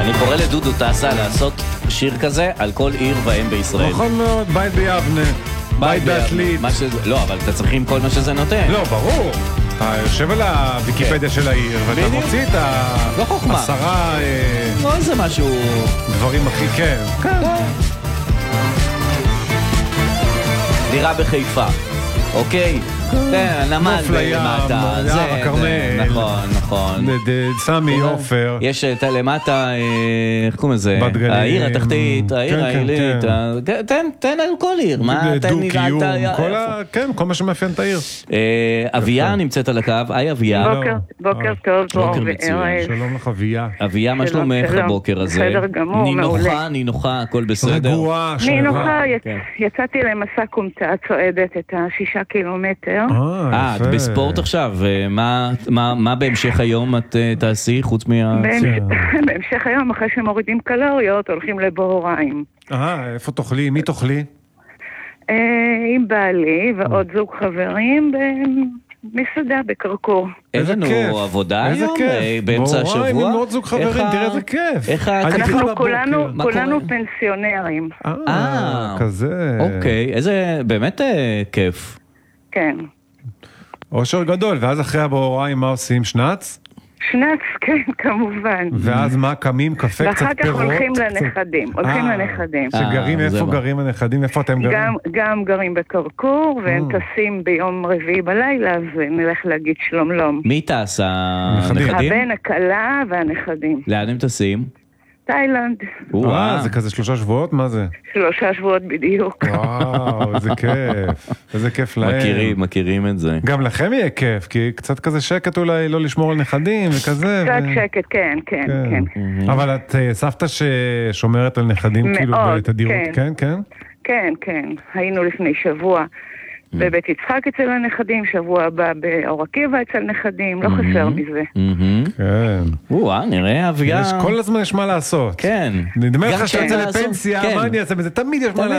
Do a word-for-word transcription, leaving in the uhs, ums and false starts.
אני קורא לדודו טסה לעשות שיר כזה על כל עיר ואם בישראל. נכון מאוד, בית ביבנה, בית בעתלית. לא, אבל אתה צריכים כל מה שזה נותן. לא, ברור. אתה יושב על הוויקיפדיה של העיר, ואתה מוציא את העשרה... לא איזה משהו... דברים הכי כן. דירה בחיפה, אוקיי? נמל למטה, זה, נכון, נכון. סמי, אופר. יש למטה, איך קוראים לזה? העיר התחתית, העיר העילית. תן על כל עיר. דו-קיום, כן, כל מה שמאפיין את העיר. אביה נמצאת על הקו, היי אביה. בוקר טוב, בוקר מצוין. שלום לך אביה. אביה, מה שלומך הבוקר הזה? בסדר גמור, מעולה. נינוחה, נינוחה, הכל בסדר. רגועה, נינוחה, יצאתי למסע קומטה, צועדת את השישה קילומטר. אה, את בספורט עכשיו, מה בהמשך היום את תעשי חוץ מה... בהמשך היום, אחרי שמורידים קלוריות, הולכים לבהוריים. אה, איפה תאכלי? מי תאכלי? עם בעלי ועוד זוג חברים במסעדה בקרקור. איזה כיף. עבודה היום, באמצע השבוע. בהוריים עם עוד זוג חברים, תראה איזה כיף. אנחנו כולנו פנסיונרים. אה, כזה. אוקיי, איזה באמת כיף. כן. אושר גדול, ואז אחרי הבהוריים מה עושים? שנץ? שנץ, כן, כמובן. ואז מה, קמים, קפה, קצת פירות? ואחר כך הולכים לנכדים, הולכים לנכדים. שגרים, איפה גרים הנכדים? איפה אתם גרים? גם גרים בקרקור, והם טסים ביום רביעי בלילה, אז נלך להגיד שלום לום. מי טס? הנכדים? הבן, הכלה והנכדים. לאן הם טסים? תאילנד. וואו, זה כזה שלושה שבועות? מה זה? שלושה שבועות בדיוק. וואו, איזה כיף. איזה כיף להם. מכירים, מכירים את זה. גם לכם יהיה כיף, כי קצת כזה שקט אולי לא לשמור על נכדים וכזה. קצת שקט, כן, כן, כן. אבל את סבתא ששומרת על נכדים כאילו בתדירות, כן, כן? כן, כן. היינו לפני שבוע בבית יצחק אצל הנכדים, שבוע הבא באור עקיבא אצל נכדים, לא חסר מזה. כן. וואה, נראה אביה. כל הזמן יש מה לעשות. כן. נדמה לך שאתה יוצא לפנסיה, מה אני אעשה בזה? תמיד יש מה לעשות.